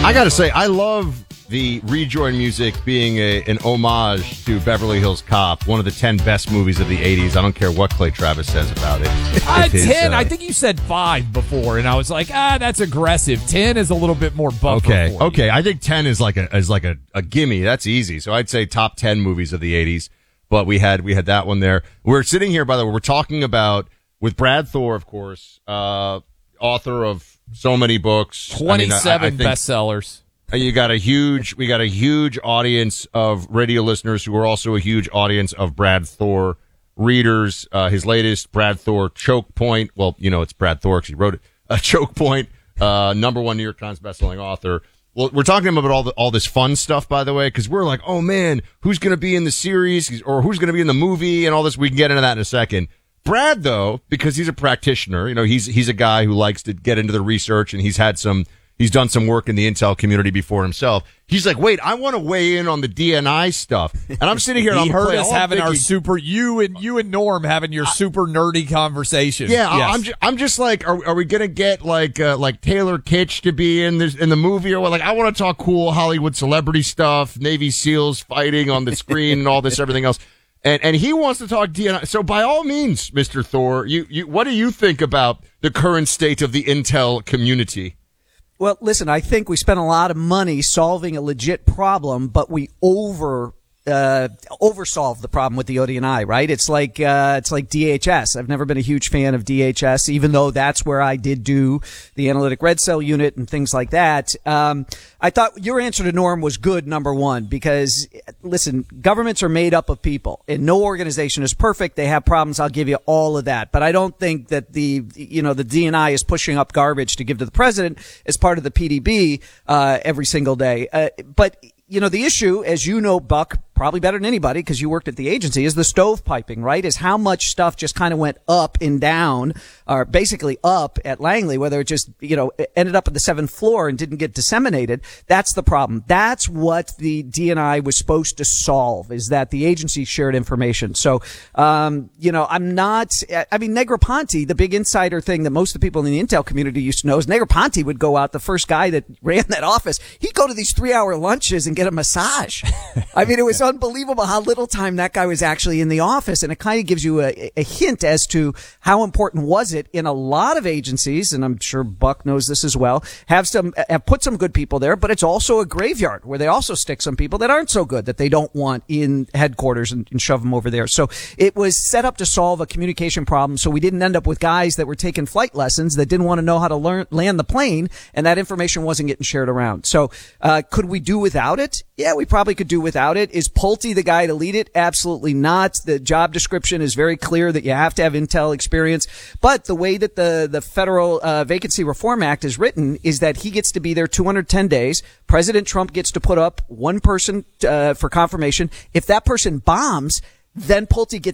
I gotta say, I love the rejoin music being an homage to Beverly Hills Cop, one of the 10 best movies of the 80s. I don't care what Clay Travis says about it. 10. I think you said 5 before, and I was like, that's aggressive. 10 is a little bit more buffer. Okay. I think 10 is like a gimme. That's easy. So I'd say top 10 movies of the 80s. But we had that one there. We're sitting here, by the way, we're talking about with Brad Thor, of course, author of so many books, 27 bestsellers. We got a huge audience of radio listeners who are also a huge audience of Brad Thor readers. His latest, Brad Thor Choke Point. Well, it's Brad Thor because he wrote it. Choke Point, #1 New York Times bestselling author. Well, we're talking about all this fun stuff, by the way, because we're like, oh man, who's going to be in the series or who's going to be in the movie and all this. We can get into that in a second. Brad, though, because he's a practitioner, he's a guy who likes to get into the research and he's done some work in the intel community before himself. He's like, wait, I want to weigh in on the DNI stuff. And I'm sitting here and I'm heard us having our super, you and Norm having your super nerdy conversation. Yeah, yes. I'm just like, are we going to get like Taylor Kitsch to be in the movie or what? Like, I want to talk cool Hollywood celebrity stuff, Navy SEALs fighting on the screen and all this, everything else. And he wants to talk DNI. So by all means, Mr. Thor, you what do you think about the current state of the intel community? Well, listen, I think we spent a lot of money solving a legit problem, but we oversolved the problem with the ODNI, right? It's like DHS. I've never been a huge fan of DHS, even though that's where I did do the analytic red cell unit and things like that. I thought your answer to Norm was good, #1, because listen, governments are made up of people and no organization is perfect. They have problems. I'll give you all of that. But I don't think that the DNI is pushing up garbage to give to the president as part of the PDB, every single day. But the issue, as you know, Buck, probably better than anybody because you worked at the agency, is the stovepiping, right? Is how much stuff just kind of went up and down, or basically up at Langley, whether it just, ended up at the 7th floor and didn't get disseminated. That's the problem. That's what the DNI was supposed to solve, is that the agency shared information. So, Negroponte, the big insider thing that most of the people in the intel community used to know is Negroponte would go out, the first guy that ran that office. He'd go to these 3-hour lunches and get a massage. It was unbelievable how little time that guy was actually in the office. And it kind of gives you a hint as to how important was it in a lot of agencies. And I'm sure Buck knows this as well, have put some good people there, but it's also a graveyard where they also stick some people that aren't so good, that they don't want in headquarters and shove them over there. So it was set up to solve a communication problem. So we didn't end up with guys that were taking flight lessons that didn't want to know how to land the plane, and that information wasn't getting shared around. So, could we do without it? Yeah, we probably could do without it. Is Pulte the guy to lead it? Absolutely not. The job description is very clear that you have to have intel experience. But the way that the Federal Vacancy Reform Act is written is that he gets to be there 210 days. President Trump gets to put up one person for confirmation. If that person bombs, then Pulte gets